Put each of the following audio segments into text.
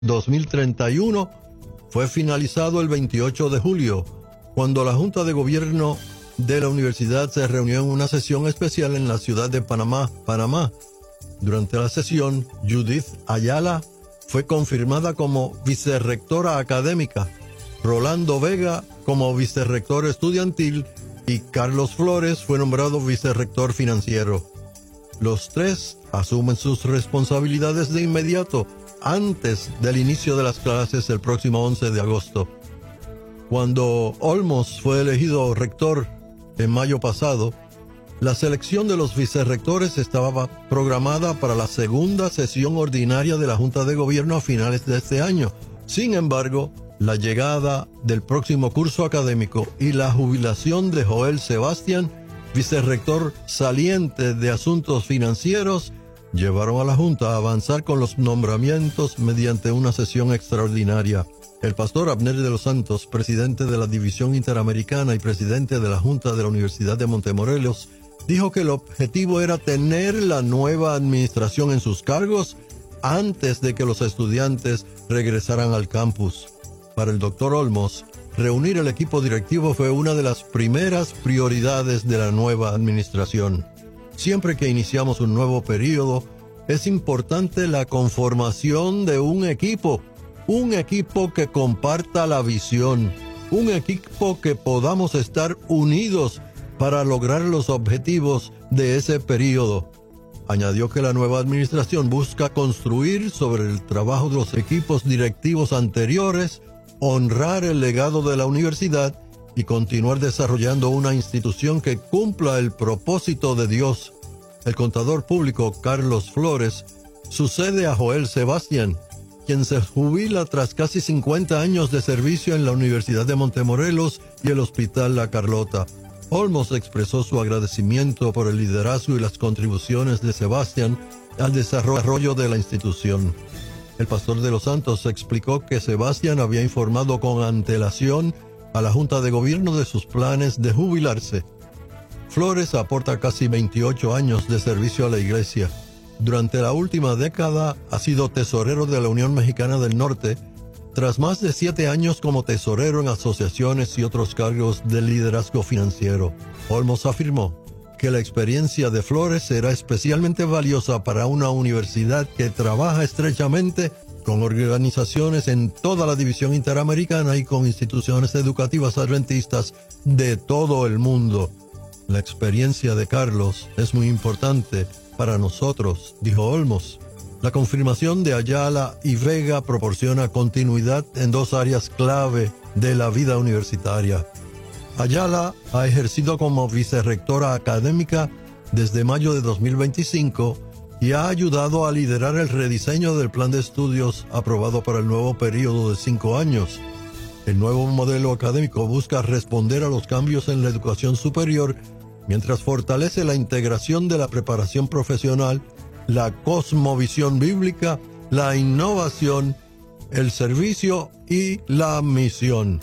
2031 fue finalizado el 28 de julio, cuando la Junta de Gobierno de la universidad se reunió en una sesión especial en la ciudad de Panamá. Durante la sesión, Judith Ayala fue confirmada como vicerrectora académica, Rolando Vega como vicerrector estudiantil y Carlos Flores fue nombrado vicerrector financiero. Los tres asumen sus responsabilidades de inmediato, antes del inicio de las clases el próximo 11 de agosto. Cuando Olmos fue elegido rector en mayo pasado, la selección de los vicerrectores estaba programada para la segunda sesión ordinaria de la Junta de Gobierno a finales de este año. Sin embargo, la llegada del próximo curso académico y la jubilación de Joel Sebastián, vicerrector saliente de Asuntos Financieros, llevaron a la Junta a avanzar con los nombramientos mediante una sesión extraordinaria. El pastor Abner de los Santos, presidente de la División Interamericana y presidente de la Junta de la Universidad de Montemorelos, dijo que el objetivo era tener la nueva administración en sus cargos antes de que los estudiantes regresaran al campus. Para el doctor Olmos, reunir el equipo directivo fue una de las primeras prioridades de la nueva administración. Siempre que iniciamos un nuevo periodo, es importante la conformación de un equipo que comparta la visión, un equipo que podamos estar unidos para lograr los objetivos de ese periodo. Añadió que la nueva administración busca construir sobre el trabajo de los equipos directivos anteriores, honrar el legado de la universidad y continuar desarrollando una institución que cumpla el propósito de Dios. El contador público Carlos Flores sucede a Joel Sebastián, quien se jubila tras casi 50 años de servicio en la Universidad de Montemorelos y el Hospital La Carlota. Olmos expresó su agradecimiento por el liderazgo y las contribuciones de Sebastián al desarrollo de la institución. El pastor de los Santos explicó que Sebastián había informado con antelación a la Junta de Gobierno de sus planes de jubilarse. Flores aporta casi 28 años de servicio a la iglesia. Durante la última década ha sido tesorero de la Unión Mexicana del Norte, tras más de 7 años como tesorero en asociaciones y otros cargos de liderazgo financiero. Olmos afirmó que la experiencia de Flores será especialmente valiosa para una universidad que trabaja estrechamente con organizaciones en toda la División Interamericana y con instituciones educativas adventistas de todo el mundo. La experiencia de Carlos es muy importante para nosotros, dijo Olmos. La confirmación de Ayala y Vega proporciona continuidad en 2 áreas clave de la vida universitaria. Ayala ha ejercido como vicerrectora académica desde mayo de 2025 y ha ayudado a liderar el rediseño del plan de estudios aprobado para el nuevo periodo de 5 años. El nuevo modelo académico busca responder a los cambios en la educación superior mientras fortalece la integración de la preparación profesional, la cosmovisión bíblica, la innovación, el servicio y la misión.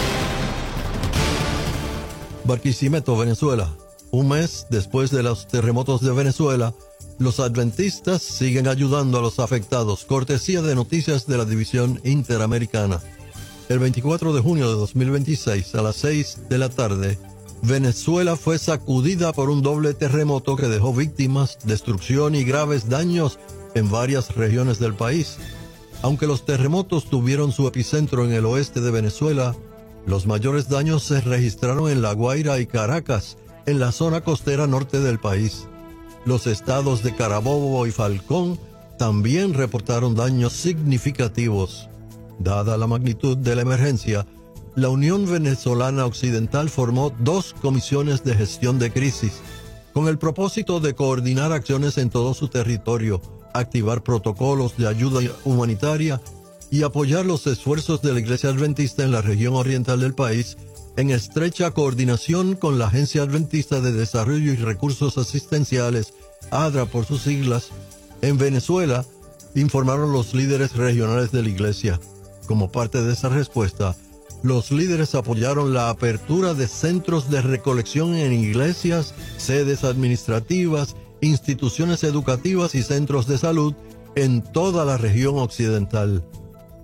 Barquisimeto, Venezuela. Un mes después de los terremotos de Venezuela, los adventistas siguen ayudando a los afectados, cortesía de noticias de la División Interamericana. El 24 de junio de 2026, a las 6 de la tarde, Venezuela fue sacudida por un doble terremoto que dejó víctimas, destrucción y graves daños en varias regiones del país. Aunque los terremotos tuvieron su epicentro en el oeste de Venezuela, los mayores daños se registraron en La Guaira y Caracas, en la zona costera norte del país. Los estados de Carabobo y Falcón también reportaron daños significativos. Dada la magnitud de la emergencia, la Unión Venezolana Occidental formó 2 comisiones de gestión de crisis, con el propósito de coordinar acciones en todo su territorio, activar protocolos de ayuda humanitaria y apoyar los esfuerzos de la Iglesia Adventista en la región oriental del país, en estrecha coordinación con la Agencia Adventista de Desarrollo y Recursos Asistenciales, ADRA por sus siglas. En Venezuela, informaron los líderes regionales de la Iglesia. Como parte de esa respuesta, los líderes apoyaron la apertura de centros de recolección en iglesias, sedes administrativas, instituciones educativas y centros de salud en toda la región occidental.